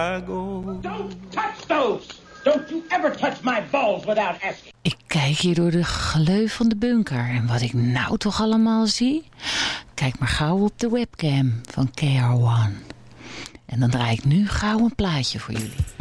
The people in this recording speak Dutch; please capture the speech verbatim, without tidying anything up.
Don't touch those! Don't you ever touch my balls without asking. Ik kijk hier door de gleuf van de bunker en wat ik nou toch allemaal zie? Kijk maar gauw op de webcam van K R one. En dan draai ik nu gauw een plaatje voor jullie.